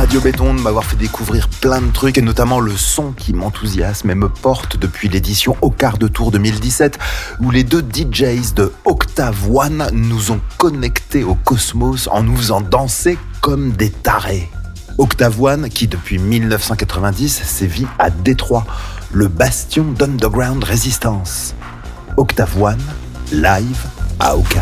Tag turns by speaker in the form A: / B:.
A: Radio Béton de m'avoir fait découvrir plein de trucs et notamment le son qui m'enthousiasme et me porte depuis l'édition Au quart de tour 2017 où les deux DJs de Octave One nous ont connectés au cosmos en nous faisant danser comme des tarés. Octave One qui depuis 1990 sévit à Détroit, le bastion d'Underground Resistance. Octave One, live à Octave.